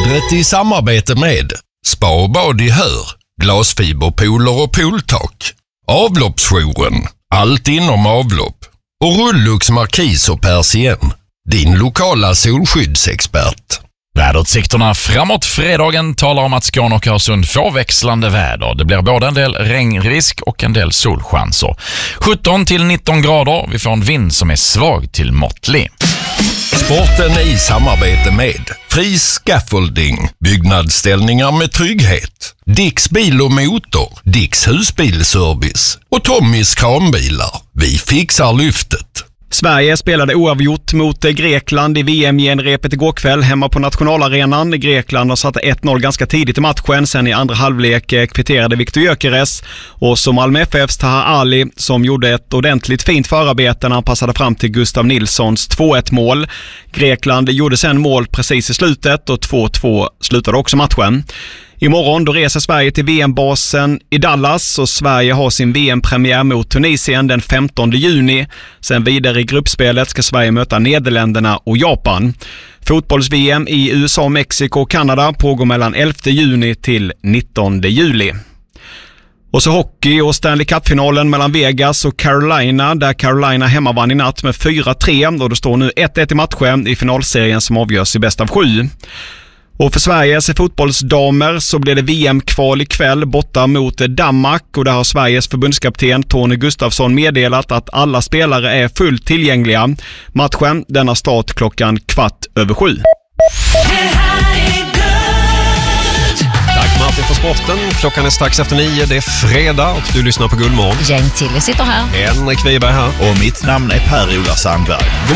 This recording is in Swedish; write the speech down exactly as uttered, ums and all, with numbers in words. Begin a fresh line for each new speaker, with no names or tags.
Vädret i samarbete med Spa och bad i Hör, glasfiberpooler och pooltak. Avloppsjouren, allt inom avlopp. Och Rullux Markis och Persien, din lokala solskyddsexpert.
Väderutsikterna framåt fredagen talar om att Skåne och Öresund får växlande väder. Det blir både en del regnrisk och en del solchanser. sjutton till nitton grader. Vi får en vind som är svag till måttlig.
Sporten i samarbete med Fri Scaffolding, byggnadsställningar med trygghet. Dicks bil och motor, Dicks husbilservice och Tommys kranbilar. Vi fixar lyftet.
Sverige spelade oavgjort mot Grekland i V M-genrepet igår kväll hemma på nationalarenan. Grekland har satt ett noll ganska tidigt i matchen. Sen i andra halvlek kvitterade Viktor Gyökeres och som Malmö F F:s Taha Ali som gjorde ett ordentligt fint förarbete när han passade fram till Gustav Nilssons två ett mål. Grekland gjorde sen mål precis i slutet och två två slutade också matchen. Imorgon då reser Sverige till V M-basen i Dallas och Sverige har sin V M-premiär mot Tunisien den femtonde juni. Sen vidare i gruppspelet ska Sverige möta Nederländerna och Japan. Fotbolls-V M i U S A, Mexiko och Kanada pågår mellan elfte juni till nittonde juli. Och så hockey och Stanley Cup-finalen mellan Vegas och Carolina där Carolina hemma vann i natt med fyra tre och det står nu ett ett i matchen i finalserien som avgörs i bäst av sju. Och för Sveriges fotbollsdamer så blir det V M-kval ikväll borta mot Danmark och där har Sveriges förbundskapten Tony Gustafsson meddelat att alla spelare är fullt tillgängliga. Matchen denna start klockan kvart över sju.
Tack Martin för sporten. Klockan är strax efter nio, det är fredag och du lyssnar på Guldmorgon.
Jane Tilly sitter här.
Henrik Wiberg här.
Och mitt namn är Per-Ola Sandberg.